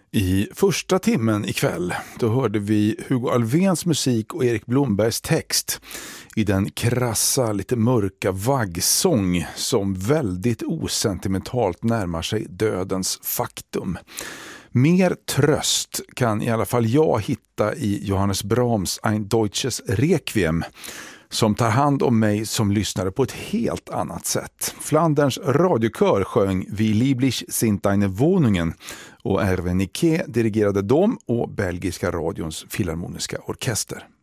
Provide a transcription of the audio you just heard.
I första timmen ikväll då hörde vi Hugo Alfvéns musik och Erik Blombergs text i den krassa, lite mörka vaggsång som väldigt osentimentalt närmar sig dödens faktum. Mer tröst kan i alla fall jag hitta i Johannes Brahms Ein Deutsches Requiem, som tar hand om mig som lyssnare på ett helt annat sätt. Flanderns radiokör sjöng Wie lieblich sind deine Wohnungen och Hervé Niquet dirigerade dem och belgiska radions filharmoniska orkester.